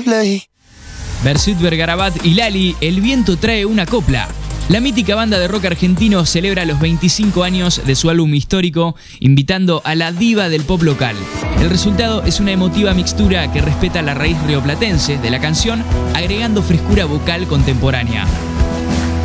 imposible. Bersuit Vergarabat y Lali, El viento trae una copla. La mítica banda de rock argentino celebra los 25 años de su álbum histórico, invitando a la diva del pop local. El resultado es una emotiva mixtura que respeta la raíz rioplatense de la canción, agregando frescura vocal contemporánea.